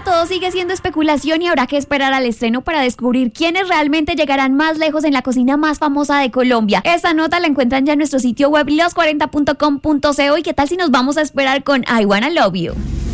todo sigue siendo especulación y habrá que esperar al estreno para descubrir quiénes realmente llegarán más lejos en la cocina más famosa de Colombia. Esta nota la encuentran ya en nuestro sitio web los40.com.co. ¿Y qué tal si nos vamos a esperar con I Wanna Love You?